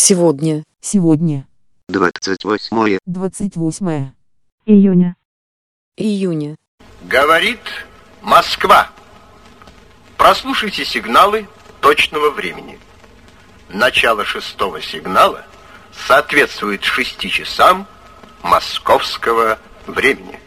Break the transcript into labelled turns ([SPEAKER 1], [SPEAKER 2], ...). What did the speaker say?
[SPEAKER 1] Сегодня.
[SPEAKER 2] 28 июня.
[SPEAKER 3] Говорит Москва. Прослушайте сигналы точного времени. Начало 6-го сигнала соответствует 6 часам московского времени.